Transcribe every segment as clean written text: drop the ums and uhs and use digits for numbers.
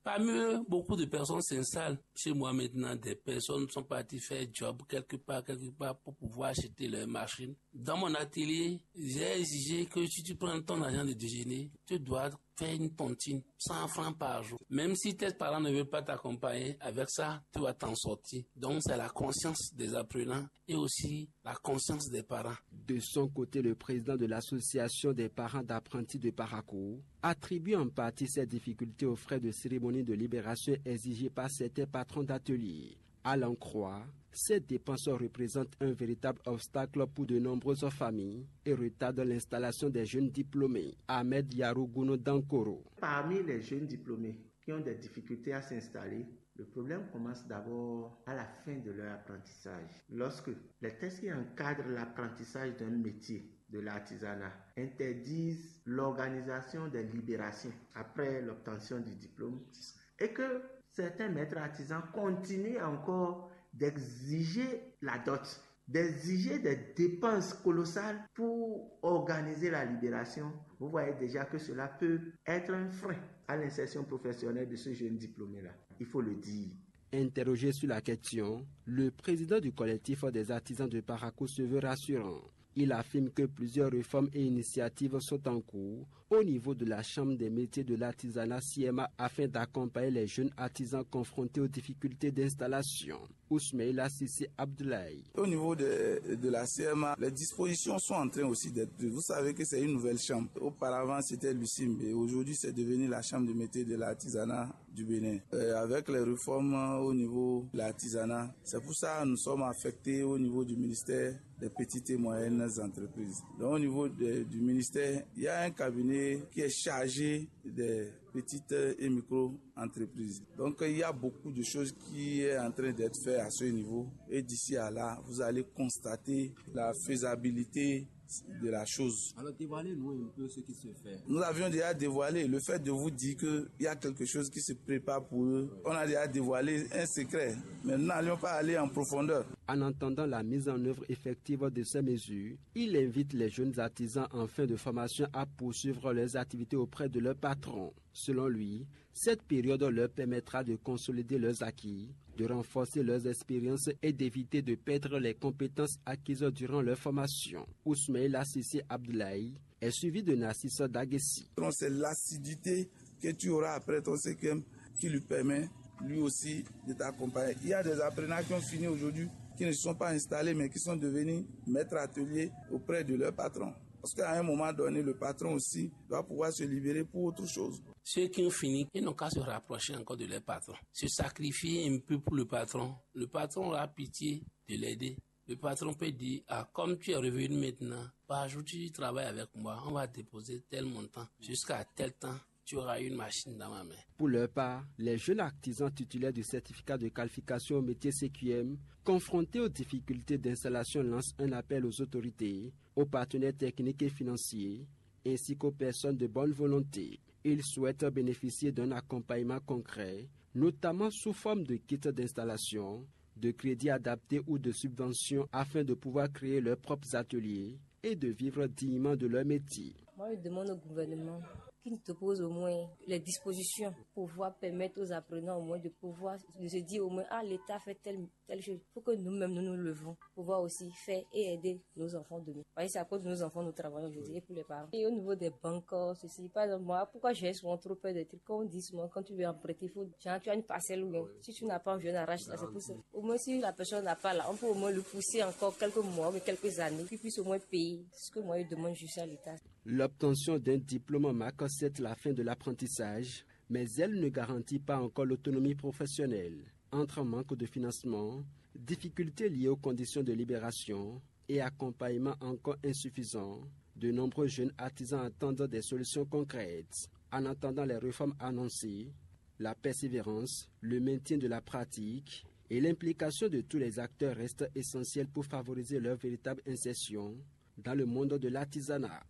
Parmi eux, beaucoup de personnes s'installent. Chez moi maintenant, des personnes sont parties faire job quelque part pour pouvoir acheter leur machine. Dans mon atelier, j'ai exigé que si tu prends ton argent de déjeuner, tu dois faire une tontine, 100 francs par jour. Même si tes parents ne veulent pas t'accompagner, avec ça, tu vas t'en sortir. Donc, c'est la conscience des apprenants et aussi la conscience des parents. De son côté, le président de l'association des parents d'apprentis de Parakou attribue en partie ces difficultés aux frais de cérémonie de libération exigés par certains patrons d'ateliers. À l'en croire, ces dépenses représentent un véritable obstacle pour de nombreuses familles et retardent l'installation des jeunes diplômés. Ahmed Yarougouno Dankoro. Parmi les jeunes diplômés qui ont des difficultés à s'installer, le problème commence d'abord à la fin de leur apprentissage. Lorsque les textes qui encadrent l'apprentissage d'un métier de l'artisanat interdisent l'organisation des libérations après l'obtention du diplôme et que certains maîtres artisans continuent encore d'exiger la dot, d'exiger des dépenses colossales pour organiser la libération, vous voyez déjà que cela peut être un frein à l'insertion professionnelle de ce jeune diplômé-là. Il faut le dire. Interrogé sur la question, le président du collectif des artisans de Parakou se veut rassurant. Il affirme que plusieurs réformes et initiatives sont en cours au niveau de la Chambre des métiers de l'artisanat CMA afin d'accompagner les jeunes artisans confrontés aux difficultés d'installation. Ousmeila Sissi Abdoulaye. Au niveau de la CMA, les dispositions sont en train aussi d'être prises. Vous savez que c'est une nouvelle chambre. Auparavant, c'était l'UCIM et aujourd'hui, c'est devenu la Chambre des métiers de l'artisanat du Bénin. Avec les réformes au niveau de l'artisanat, c'est pour ça que nous sommes affectés au niveau du ministère des petites et moyennes entreprises. Donc, au niveau du ministère, il y a un cabinet qui est chargé des petites et micro-entreprises. Donc, il y a beaucoup de choses qui est en train d'être faites à ce niveau. Et d'ici à là, vous allez constater la faisabilité de la chose. Alors, dévoilez-nous un peu ce qui se fait. Nous avions déjà dévoilé le fait de vous dire qu'il y a quelque chose qui se prépare pour eux. On a déjà dévoilé un secret, mais nous n'allions pas aller en profondeur. En entendant la mise en œuvre effective de ces mesures, il invite les jeunes artisans en fin de formation à poursuivre leurs activités auprès de leurs patrons. Selon lui, cette période leur permettra de consolider leurs acquis, de renforcer leurs expériences et d'éviter de perdre les compétences acquises durant leur formation. Ousmeila Sissi Abdoulaye est suivi de Narcisse Dagessi. C'est l'assiduité que tu auras après ton cinquième qui lui permet lui aussi de t'accompagner. Il y a des apprenants qui ont fini aujourd'hui, qui ne se sont pas installés mais qui sont devenus maîtres ateliers auprès de leur patron. Parce qu'à un moment donné, le patron aussi doit pouvoir se libérer pour autre chose. Ceux qui ont fini, ils n'ont qu'à se rapprocher encore de leur patron. Se sacrifier un peu pour le patron. Le patron aura pitié de l'aider. Le patron peut dire, comme tu es revenu maintenant, par jour tu travailles avec moi, on va déposer tel montant jusqu'à tel temps. Tu auras une machine dans ma main. Pour leur part, les jeunes artisans titulaires du certificat de qualification au métier CQM, confrontés aux difficultés d'installation, lancent un appel aux autorités, aux partenaires techniques et financiers, ainsi qu'aux personnes de bonne volonté. Ils souhaitent bénéficier d'un accompagnement concret, notamment sous forme de kits d'installation, de crédits adaptés ou de subventions afin de pouvoir créer leurs propres ateliers et de vivre dignement de leur métier. Moi, je demande au gouvernement qui nous propose au moins les dispositions pour pouvoir permettre aux apprenants au moins de pouvoir de se dire au moins l'État fait telle chose. Il faut que nous-mêmes nous levons pour pouvoir aussi faire et aider nos enfants demain. Parce que c'est à cause de nos enfants nous travaillons aujourd'hui et pour les parents. Et au niveau des banques, ceci, par exemple, moi, pourquoi j'ai souvent trop peur des trucs. Comme on dit souvent, quand tu veux emprunter, il faut, genre, tu as une parcelle ou bien, si tu n'as pas envie, on arrache ça, c'est pour ça. Au moins, si la personne n'a pas là, on peut au moins le pousser encore quelques mois, mais quelques années, qu'il puisse au moins payer. C'est ce que moi, je demande juste à l'État. L'obtention d'un diplôme marque certes la fin de l'apprentissage, mais elle ne garantit pas encore l'autonomie professionnelle. Entre manque de financement, difficultés liées aux conditions de libération et accompagnement encore insuffisant, de nombreux jeunes artisans attendent des solutions concrètes. En attendant les réformes annoncées, la persévérance, le maintien de la pratique et l'implication de tous les acteurs restent essentiels pour favoriser leur véritable insertion dans le monde de l'artisanat.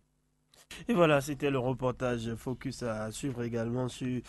Et voilà, c'était le reportage Focus à suivre également sur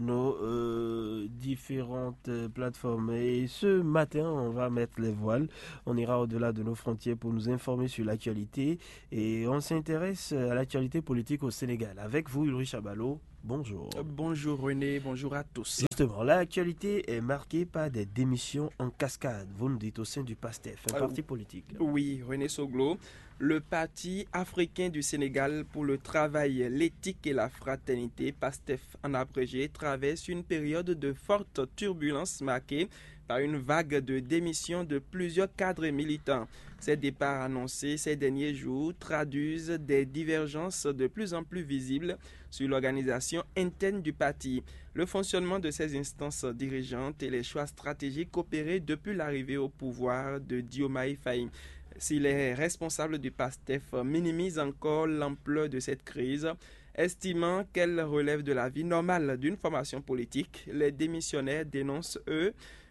nos différentes plateformes. Et ce matin, on va mettre les voiles. On ira au-delà de nos frontières pour nous informer sur l'actualité. Et on s'intéresse à l'actualité politique au Sénégal. Avec vous, Ulrich Chabalo. bonjour. Bonjour René, bonjour à tous. Justement, l'actualité est marquée par des démissions en cascade, vous nous dites au sein du PASTEF, un parti politique. Oui, René Soglo, le Parti africain du Sénégal pour le travail, l'éthique et la fraternité, PASTEF en abrégé, traverse une période de forte turbulence marquée par une vague de démissions de plusieurs cadres militants. Ces départs annoncés ces derniers jours traduisent des divergences de plus en plus visibles sur l'organisation interne du parti, le fonctionnement de ses instances dirigeantes et les choix stratégiques opérés depuis l'arrivée au pouvoir de Diomaye Faye. Si les responsables du PASTEF minimisent encore l'ampleur de cette crise, estimant qu'elle relève de la vie normale d'une formation politique, les démissionnaires dénoncent, eux,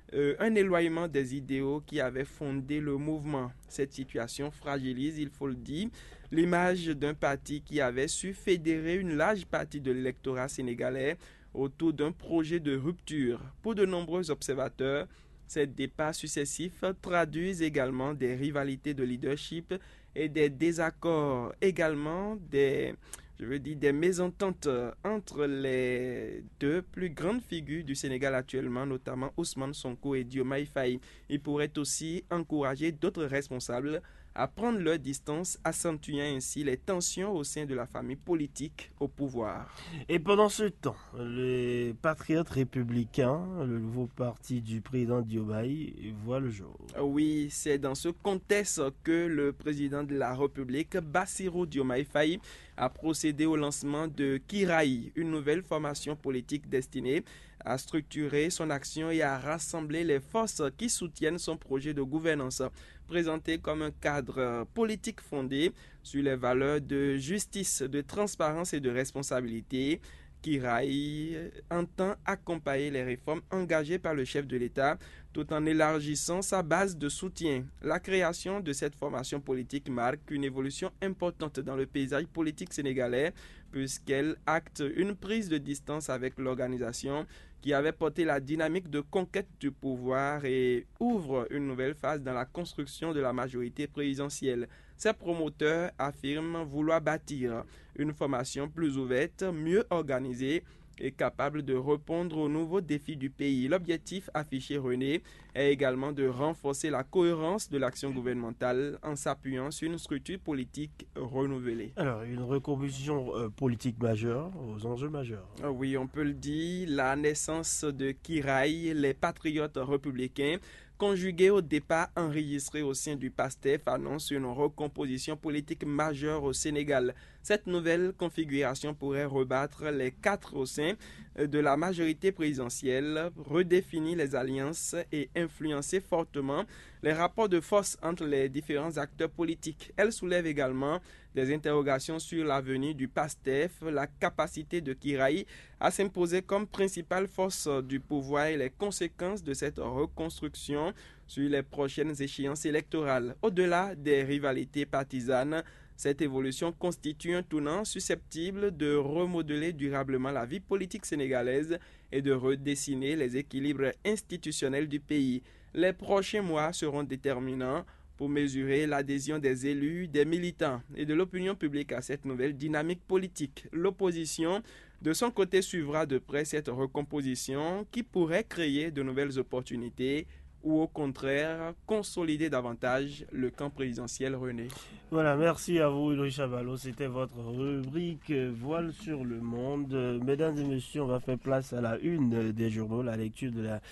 un éloignement des idéaux qui avaient fondé le mouvement. Cette situation fragilise, il faut le dire, l'image d'un parti qui avait su fédérer une large partie de l'électorat sénégalais autour d'un projet de rupture. Pour de nombreux observateurs, ces départs successifs traduisent également des rivalités de leadership et des désaccords, également des mésententes entre les deux plus grandes figures du Sénégal actuellement, notamment Ousmane Sonko et Diomaye Faye. Ils pourraient aussi encourager d'autres responsables à prendre leur distance, accentuant ainsi les tensions au sein de la famille politique au pouvoir. Et pendant ce temps, les Patriotes républicains, le nouveau parti du président Diomaye, voit le jour. Oui, c'est dans ce contexte que le président de la République, Bassirou Diomaye Faye, a procédé au lancement de Kiraï, une nouvelle formation politique destinée à structurer son action et à rassembler les forces qui soutiennent son projet de gouvernance. Présenté comme un cadre politique fondé sur les valeurs de justice, de transparence et de responsabilité, Kiraï entend accompagner les réformes engagées par le chef de l'État tout en élargissant sa base de soutien. La création de cette formation politique marque une évolution importante dans le paysage politique sénégalais puisqu'elle acte une prise de distance avec l'organisation qui avait porté la dynamique de conquête du pouvoir et ouvre une nouvelle phase dans la construction de la majorité présidentielle. Ces promoteurs affirment vouloir bâtir une formation plus ouverte, mieux organisée et capable de répondre aux nouveaux défis du pays. L'objectif affiché, René, est également de renforcer la cohérence de l'action gouvernementale en s'appuyant sur une structure politique renouvelée. Alors, une recomposition politique majeure aux enjeux majeurs. Oui, on peut le dire, la naissance de Kiraï, les patriotes républicains, conjugué au départ enregistré au sein du PASTEF, annonce une recomposition politique majeure au Sénégal. Cette nouvelle configuration pourrait rebattre les quatre au sein de la majorité présidentielle, redéfinir les alliances et influencer fortement les rapports de force entre les différents acteurs politiques. Elle soulève également des interrogations sur l'avenir du PASTEF, la capacité de Kiraï à s'imposer comme principale force du pouvoir et les conséquences de cette reconstruction sur les prochaines échéances électorales. Au-delà des rivalités partisanes, cette évolution constitue un tournant susceptible de remodeler durablement la vie politique sénégalaise et de redessiner les équilibres institutionnels du pays. Les prochains mois seront déterminants pour mesurer l'adhésion des élus, des militants et de l'opinion publique à cette nouvelle dynamique politique. L'opposition, de son côté, suivra de près cette recomposition qui pourrait créer de nouvelles opportunités ou au contraire consolider davantage le camp présidentiel, René. Voilà, merci à vous Ulrich Chavalot, c'était votre rubrique Voile sur le monde. Mesdames et messieurs, on va faire place à la une des journaux, la lecture de la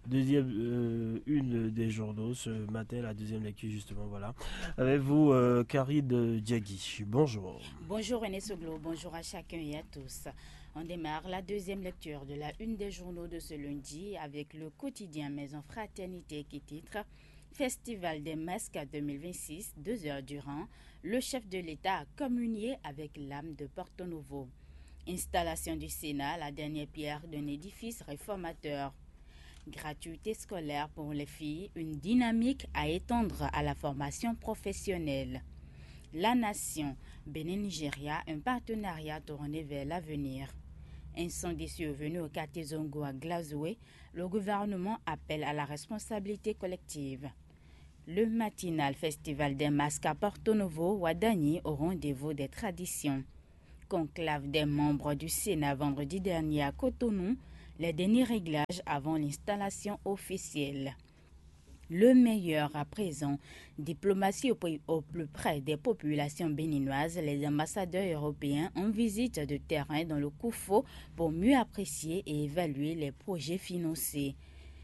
deuxième une des journaux ce matin, la deuxième lecture justement, voilà. Avec vous, Karine Diagui, bonjour. Bonjour René Soglo, bonjour à chacun et à tous. On démarre la deuxième lecture de la une des journaux de ce lundi avec le quotidien Maison Fraternité qui titre Festival des masques 2026, 2 heures durant, le chef de l'État a communié avec l'âme de Porto Novo. Installation du Sénat, la dernière pierre d'un édifice réformateur. Gratuité scolaire pour les filles, une dynamique à étendre à la formation professionnelle. La Nation, Bénin-Nigeria, un partenariat tourné vers l'avenir. Incendie survenu au quartier Zongo à Glazoué, le gouvernement appelle à la responsabilité collective. Le matinal Festival des masques à Porto Novo, Ouadani au rendez-vous des traditions. conclave des membres du Sénat vendredi dernier à Cotonou, les derniers réglages avant l'installation officielle. Le meilleur à présent, diplomatie au plus près des populations béninoises, les ambassadeurs européens en visite de terrain dans le Koufo pour mieux apprécier et évaluer les projets financés.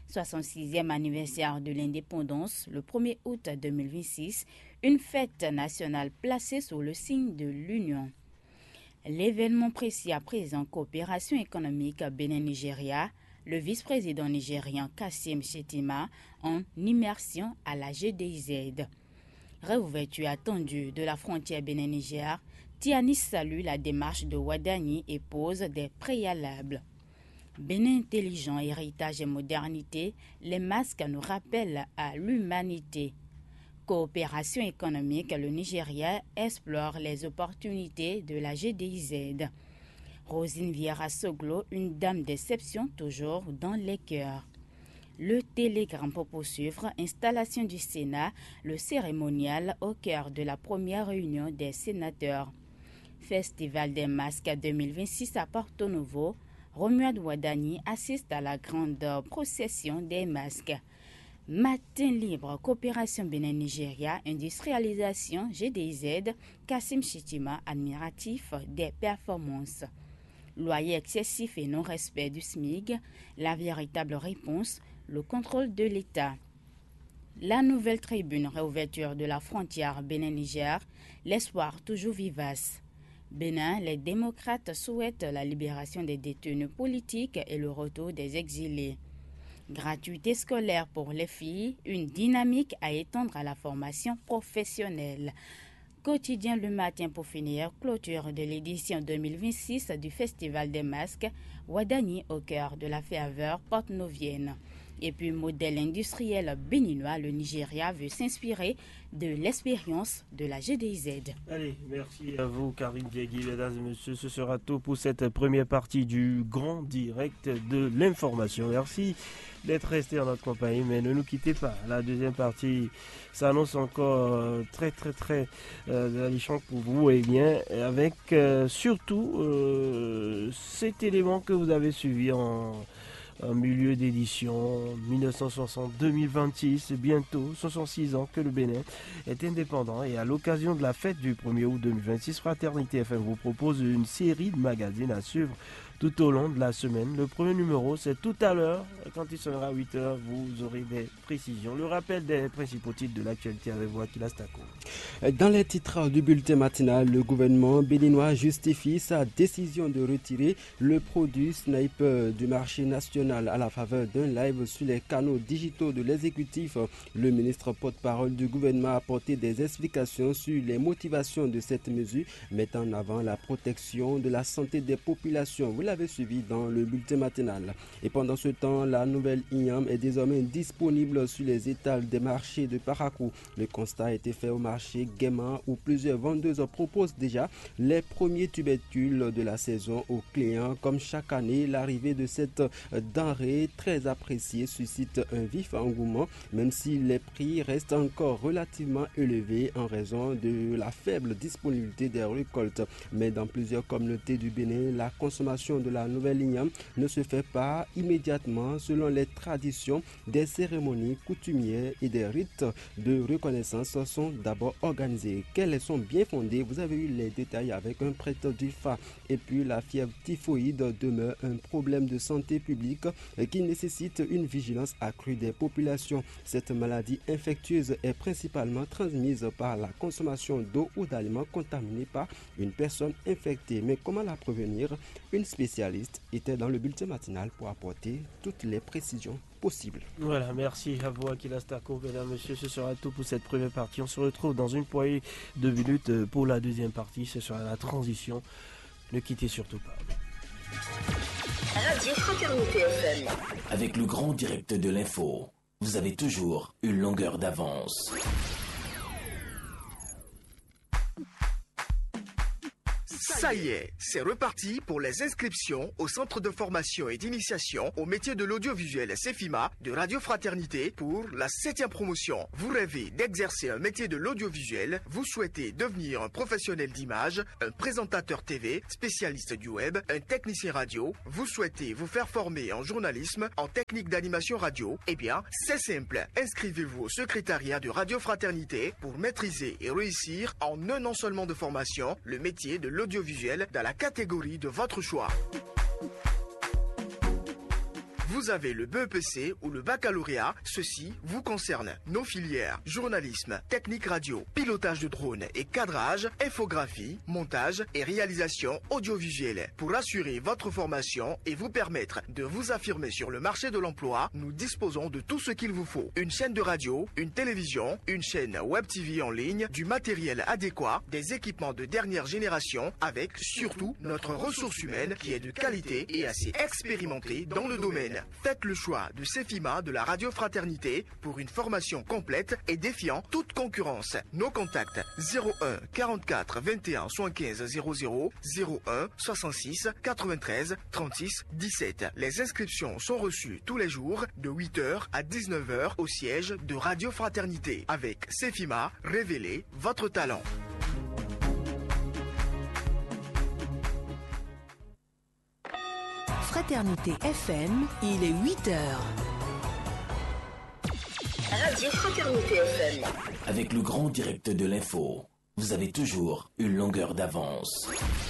66e anniversaire de l'indépendance, le 1er août 2026, une fête nationale placée sous le signe de l'Union. L'événement précis à présent, coopération économique Bénin-Nigeria, le vice-président nigérian Kassim Shettima en immersion à la GDIZ. Réouverture attendue de la frontière Bénin-Niger, Tianis salue la démarche de Ouadani et pose des préalables. Bénin intelligent, héritage et modernité, les masques nous rappellent à l'humanité. Coopération économique, le Nigeria explore les opportunités de la GDIZ. Rosine Vieira Soglo, une dame d'exception toujours dans les cœurs. Le télégramme pour poursuivre, installation du Sénat, le cérémonial au cœur de la première réunion des sénateurs. Festival des masques 2026 à Porto Novo, Romuald Ouadani assiste à la grande procession des masques. Matin libre, coopération Bénin-Nigeria, industrialisation GDIZ, Kassim Shettima, admiratif des performances. Loyer excessif et non-respect du SMIG, la véritable réponse, le contrôle de l'État. La nouvelle tribune, réouverture de la frontière Bénin-Niger, l'espoir toujours vivace. Bénin, les démocrates souhaitent la libération des détenus politiques et le retour des exilés. Gratuité scolaire pour les filles, une dynamique à étendre à la formation professionnelle. Quotidien Le Matin pour finir, clôture de l'édition 2026 du Festival des masques, Ouadani au cœur de la ferveur porte-novienne. Et puis, modèle industriel béninois, le Nigeria veut s'inspirer de l'expérience de la GDIZ. Allez, merci à vous, Karine Diegui. Mesdames et messieurs, ce sera tout pour cette première partie du grand direct de l'information. Merci d'être resté en notre compagnie, mais ne nous quittez pas. La deuxième partie s'annonce encore très alléchante pour vous, et bien avec surtout cet élément que vous avez suivi en milieu d'édition 1960-2026, bientôt 66 ans que le Bénin est indépendant, et à l'occasion de la fête du 1er août 2026, Fraternité FM vous propose une série de magazines à suivre tout au long de la semaine. Le premier numéro, c'est tout à l'heure, quand il sera 8h, vous aurez des précisions. Le rappel des principaux titres de l'actualité avec vous, Akila Stako. Dans les titres du bulletin matinal, le gouvernement béninois justifie sa décision de retirer le produit Sniper du marché national à la faveur d'un live sur les canaux digitaux de l'exécutif. Le ministre porte-parole du gouvernement a apporté des explications sur les motivations de cette mesure, mettant en avant la protection de la santé des populations. Vous l'avez suivi dans le bulletin matinal. Et pendant ce temps, la nouvelle IAM est désormais disponible sur les étals des marchés de Parakou. Le constat a été fait au marché Guéma où plusieurs vendeuses proposent déjà les premiers tubercules de la saison aux clients. Comme chaque année, l'arrivée de cette denrée très appréciée suscite un vif engouement, même si les prix restent encore relativement élevés en raison de la faible disponibilité des récoltes. Mais dans plusieurs communautés du Bénin, la consommation de la nouvelle ligname ne se fait pas immédiatement selon les traditions. Des cérémonies coutumières et des rites de reconnaissance sont d'abord organisés. Qu'elles sont bien fondées, vous avez eu les détails avec un prêtre du Fa. Et puis la fièvre typhoïde demeure un problème de santé publique qui nécessite une vigilance accrue des populations. Cette maladie infectieuse est principalement transmise par la consommation d'eau ou d'aliments contaminés par une personne infectée. Mais comment la prévenir? Une spécialiste était dans le bulletin matinal pour apporter toutes les précisions possibles. Voilà, merci à vous, Akila Stako. Mesdames, messieurs, ce sera tout pour cette première partie. On se retrouve dans une poignée de minutes pour la deuxième partie. Ce sera la transition. Ne quittez surtout pas. Radio Fraternité FM. Avec le grand direct de l'info, vous avez toujours une longueur d'avance. Ça y est, c'est reparti pour les inscriptions au centre de formation et d'initiation au métier de l'audiovisuel CEFIMA de Radio Fraternité pour la 7e promotion. Vous rêvez d'exercer un métier de l'audiovisuel, vous souhaitez devenir un professionnel d'image, un présentateur TV, spécialiste du web, un technicien radio, vous souhaitez vous faire former en journalisme, en technique d'animation radio, eh bien, c'est simple. Inscrivez-vous au secrétariat de Radio Fraternité pour maîtriser et réussir en un an seulement de formation le métier de l'audiovisuel dans la catégorie de votre choix. Vous avez le BEPC ou le baccalauréat, ceci vous concerne. Nos filières, journalisme, technique radio, pilotage de drone et cadrage, infographie, montage et réalisation audiovisuelle. Pour assurer votre formation et vous permettre de vous affirmer sur le marché de l'emploi, nous disposons de tout ce qu'il vous faut. Une chaîne de radio, une télévision, une chaîne web TV en ligne, du matériel adéquat, des équipements de dernière génération, avec surtout notre ressource humaine qui est de qualité et assez expérimentée dans le domaine. Faites le choix de CEFIMA de la Radio Fraternité pour une formation complète et défiant toute concurrence. Nos contacts 01 44 21 75 00 01 66 93 36 17. Les inscriptions sont reçues tous les jours de 8h à 19h au siège de Radio Fraternité. Avec CEFIMA, révélez votre talent. Fraternité FM, il est 8h. Radio Fraternité FM. Avec le grand direct de l'info, vous avez toujours une longueur d'avance.